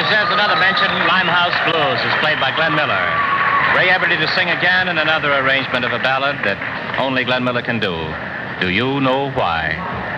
deserves another mention. Limehouse Blues is played by Glenn Miller. Ray Eberty to sing again in another arrangement of a ballad that only Glenn Miller can do. Do you know why?